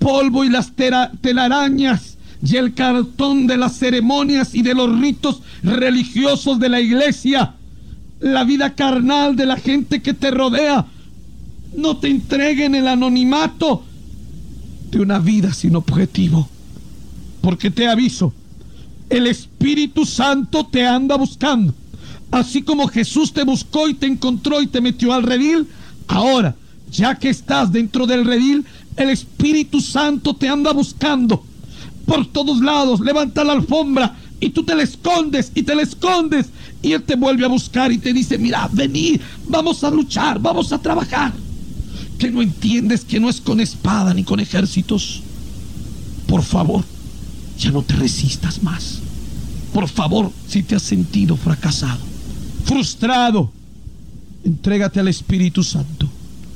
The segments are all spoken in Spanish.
polvo y las telarañas y el cartón de las ceremonias y de los ritos religiosos de la iglesia, la vida carnal de la gente que te rodea, no te entreguen el anonimato de una vida sin objetivo. Porque te aviso, el Espíritu Santo te anda buscando. Así como Jesús te buscó y te encontró y te metió al redil, ahora, ya que estás dentro del redil, el Espíritu Santo te anda buscando por todos lados. Levanta la alfombra y tú te la escondes y te la escondes, y Él te vuelve a buscar y te dice: mira, vení, vamos a luchar, vamos a trabajar. Que no entiendes que no es con espada ni con ejércitos. Por favor, ya no te resistas más. Por favor, si te has sentido fracasado, frustrado, entrégate al Espíritu Santo.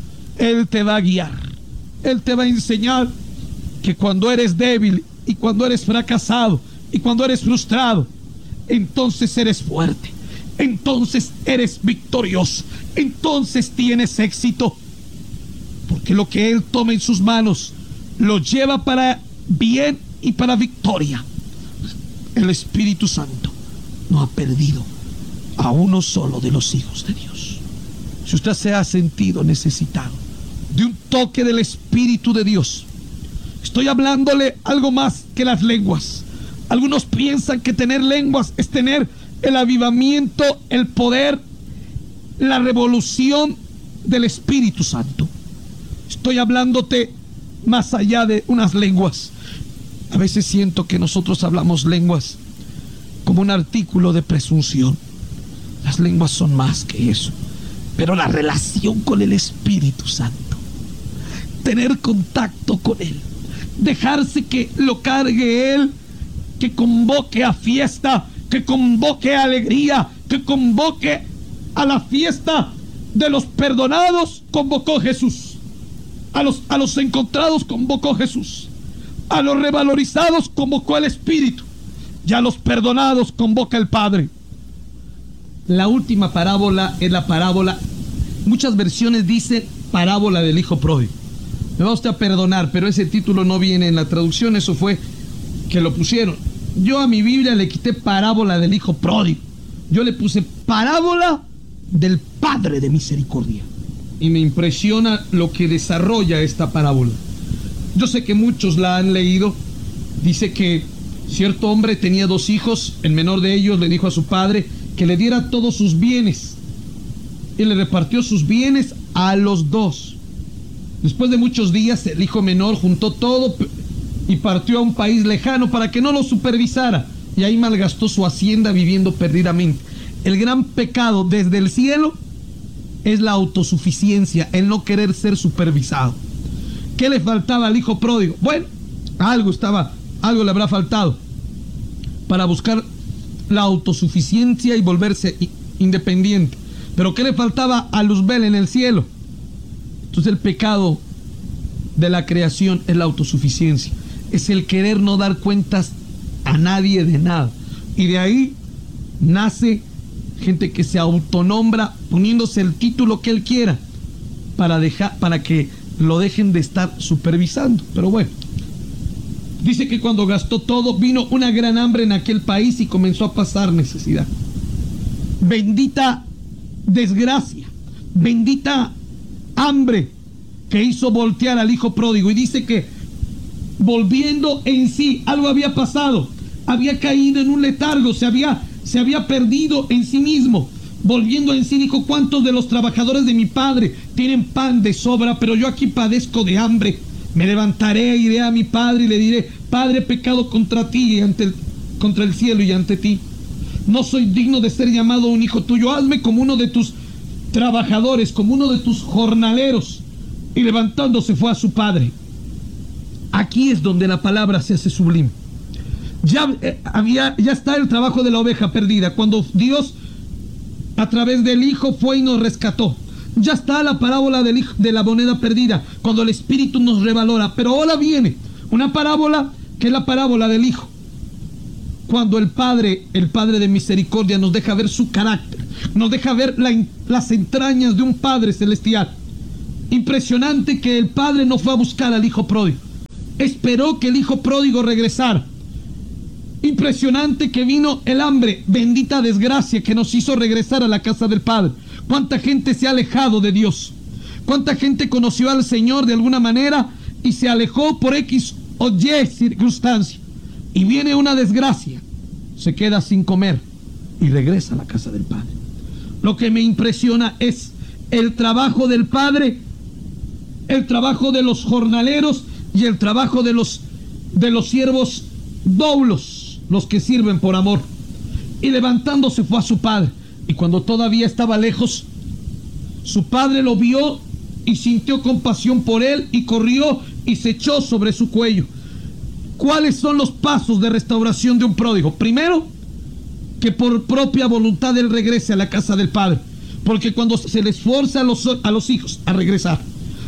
Él te va a guiar. Él te va a enseñar que cuando eres débil y cuando eres fracasado y cuando eres frustrado, entonces eres fuerte, entonces eres victorioso, entonces tienes éxito. Porque lo que Él toma en sus manos lo lleva para bien y para victoria. El Espíritu Santo no ha perdido a uno solo de los hijos de Dios. Si usted se ha sentido necesitado de un toque del Espíritu de Dios, estoy hablándole algo más que las lenguas. Algunos piensan que tener lenguas es tener el avivamiento, el poder, la revolución del Espíritu Santo. Estoy hablándote más allá de unas lenguas. A veces siento que nosotros hablamos lenguas como un artículo de presunción. Las lenguas son más que eso. Pero la relación con el Espíritu Santo, tener contacto con Él, dejarse que lo cargue Él, que convoque a fiesta, que convoque a alegría, que convoque a la fiesta de los perdonados, convocó Jesús. A los encontrados convocó Jesús. A los revalorizados convocó el Espíritu. Y a los perdonados convoca el Padre. La última parábola es la parábola, muchas versiones dicen parábola del hijo pródigo. Me va usted a perdonar, pero ese título no viene en la traducción, eso fue que lo pusieron. Yo a mi Biblia le quité parábola del hijo pródigo. Yo le puse parábola del Padre de misericordia. Y me impresiona lo que desarrolla esta parábola. Yo sé que muchos la han leído. Dice que cierto hombre tenía 2 hijos. El menor de ellos le dijo a su padre que le diera todos sus bienes. Y le repartió sus bienes a los 2. Después de muchos días, el hijo menor juntó todo y partió a un país lejano para que no lo supervisara. Y ahí malgastó su hacienda viviendo perdidamente. El gran pecado desde el cielo es la autosuficiencia, el no querer ser supervisado. ¿Qué le faltaba al hijo pródigo? Bueno, algo le habrá faltado para buscar la autosuficiencia y volverse independiente. Pero ¿qué le faltaba a Luzbel en el cielo? Entonces el pecado de la creación es la autosuficiencia, es el querer no dar cuentas a nadie de nada. Y de ahí nace gente que se autonombra poniéndose el título que él quiera para que lo dejen de estar supervisando. Pero bueno, dice que cuando gastó todo, vino una gran hambre en aquel país y comenzó a pasar necesidad. Bendita desgracia, bendita hambre que hizo voltear al hijo pródigo. Y dice que volviendo en sí, algo había pasado, había caído en un letargo, se había perdido en sí mismo. Volviendo en sí, dijo: ¿cuántos de los trabajadores de mi padre tienen pan de sobra, pero yo aquí padezco de hambre? Me levantaré, iré a mi padre y le diré: Padre, he pecado contra ti y contra el cielo y ante ti. No soy digno de ser llamado un hijo tuyo. Hazme como uno de tus trabajadores, como uno de tus jornaleros. Y levantándose fue a su padre. Aquí es donde la palabra se hace sublime. Ya está el trabajo de la oveja perdida, cuando Dios a través del hijo fue y nos rescató. Ya está la parábola de la moneda perdida, cuando el Espíritu nos revalora. Pero ahora viene una parábola que es la parábola del hijo, cuando el Padre de misericordia nos deja ver su carácter, nos deja ver las entrañas de un Padre celestial. Impresionante que el Padre no fue a buscar al hijo pródigo. esperó que el hijo pródigo regresara. Impresionante que vino el hambre, bendita desgracia que nos hizo regresar a la casa del Padre. Cuánta gente se ha alejado de Dios, cuánta gente conoció al Señor de alguna manera y se alejó por X o Y circunstancia, y viene una desgracia, se queda sin comer y regresa a la casa del Padre. Lo que me impresiona es el trabajo del Padre, el trabajo de los jornaleros y el trabajo de los siervos doulos, los que sirven por amor. Y levantándose fue a su padre, y cuando todavía estaba lejos, su padre lo vio y sintió compasión por él y corrió y se echó sobre su cuello. ¿Cuáles son los pasos de restauración de un pródigo? Primero, que por propia voluntad él regrese a la casa del Padre, porque cuando se les forza a los hijos a regresar,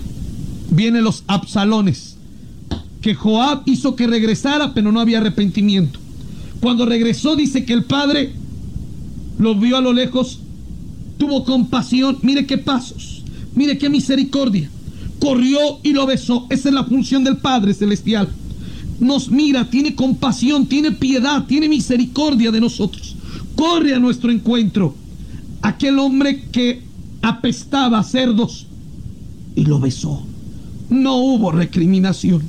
vienen los Absalones, que Joab hizo que regresara, pero no había arrepentimiento. Cuando regresó, dice que el padre lo vio a lo lejos, tuvo compasión, mire qué pasos, mire qué misericordia, corrió y lo besó. Esa es la función del Padre Celestial. Nos mira, tiene compasión, tiene piedad, tiene misericordia de nosotros. Corre a nuestro encuentro. Aquel hombre que apestaba a cerdos y lo besó. No hubo recriminación,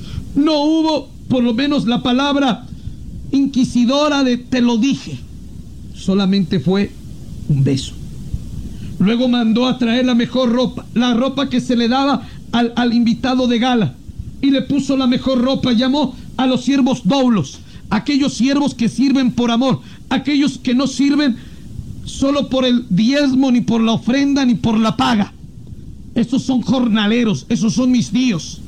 no hubo por lo menos la palabra inquisidora de te lo dije. Solamente fue un beso. Luego mandó a traer la mejor ropa, la ropa que se le daba al invitado de gala, y le puso la mejor ropa. Llamó a los siervos doulos, aquellos siervos que sirven por amor, aquellos que no sirven solo por el diezmo, ni por la ofrenda, ni por la paga. Esos son jornaleros, esos son mis tíos.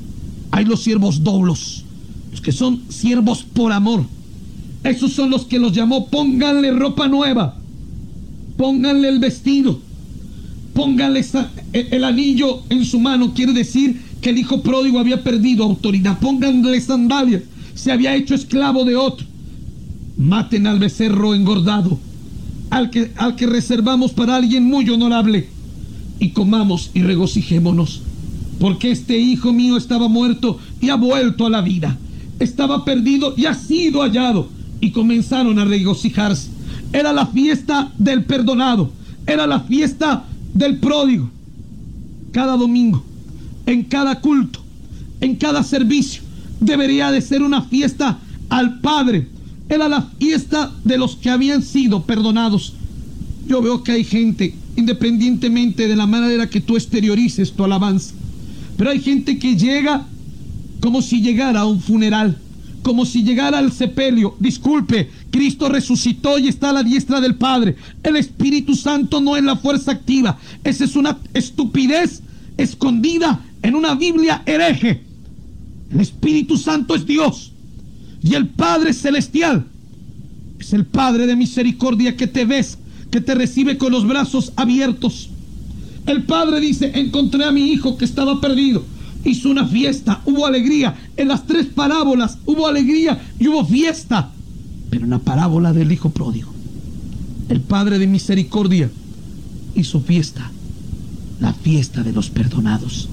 Hay los siervos doulos, los que son siervos por amor. Esos son los que los llamó. Pónganle ropa nueva, pónganle el vestido, pónganle el anillo en su mano. Quiere decir que el hijo pródigo había perdido autoridad. Pónganle sandalias, se había hecho esclavo de otro. Maten al becerro engordado, al que reservamos para alguien muy honorable, y comamos y regocijémonos, porque este hijo mío estaba muerto y ha vuelto a la vida, estaba perdido y ha sido hallado. Y comenzaron a regocijarse. Era la fiesta del perdonado, era la fiesta del pródigo. Cada domingo, en cada culto, en cada servicio, debería de ser una fiesta al Padre. Era la fiesta de los que habían sido perdonados. Yo veo que hay gente, independientemente de la manera que tú exteriorices tu alabanza, pero hay gente que llega como si llegara a un funeral, como si llegara al sepelio. Disculpe, Cristo resucitó y está a la diestra del Padre. El Espíritu Santo no es la fuerza activa. Esa es una estupidez escondida en una Biblia hereje. El Espíritu Santo es Dios, y el Padre Celestial es el Padre de misericordia, que te ves, que te recibe con los brazos abiertos. El Padre dice: encontré a mi hijo que estaba perdido. Hizo una fiesta, hubo alegría. En las tres parábolas hubo alegría y hubo fiesta. Pero en la parábola del hijo pródigo, el Padre de misericordia hizo fiesta, la fiesta de los perdonados.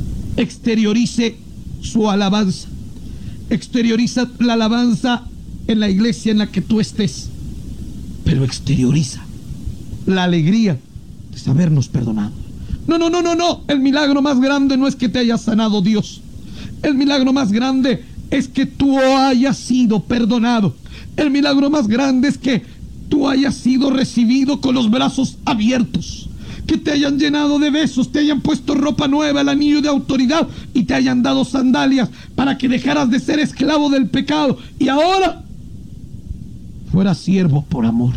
Exteriorice su alabanza, exterioriza la alabanza en la iglesia en la que tú estés, pero exterioriza la alegría de sabernos perdonado. No. El milagro más grande no es que te haya sanado Dios. El milagro más grande es que tú hayas sido perdonado. El milagro más grande es que tú hayas sido recibido con los brazos abiertos, que te hayan llenado de besos, te hayan puesto ropa nueva, el anillo de autoridad, y te hayan dado sandalias para que dejaras de ser esclavo del pecado y ahora fueras siervo por amor.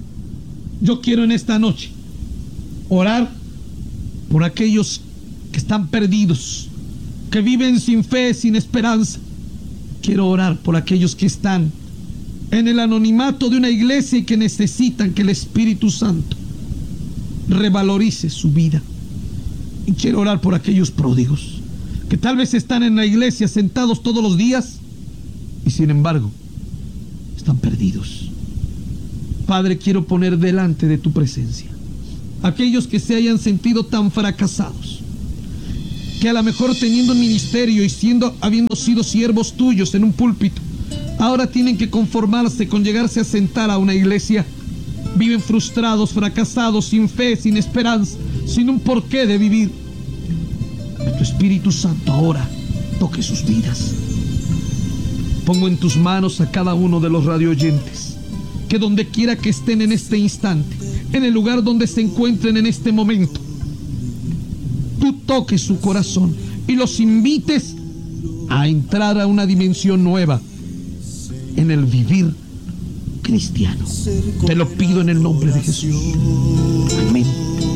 Yo quiero en esta noche orar por aquellos que están perdidos, que viven sin fe, sin esperanza. Quiero orar por aquellos que están en el anonimato de una iglesia y que necesitan que el Espíritu Santo revalorice su vida. Y quiero orar por aquellos pródigos que tal vez están en la iglesia sentados todos los días y sin embargo están perdidos. Padre, quiero poner delante de tu presencia aquellos que se hayan sentido tan fracasados, que a lo mejor teniendo un ministerio y habiendo sido siervos tuyos en un púlpito, ahora tienen que conformarse con llegarse a sentar a una iglesia. Viven frustrados, fracasados, sin fe, sin esperanza, sin un porqué de vivir. Que tu Espíritu Santo ahora toque sus vidas. Pongo en tus manos a cada uno de los radioyentes, que donde quiera que estén en este instante, en el lugar donde se encuentren en este momento, tú toques su corazón y los invites a entrar a una dimensión nueva en el vivir cristiano. Te lo pido en el nombre de Jesús. Amén.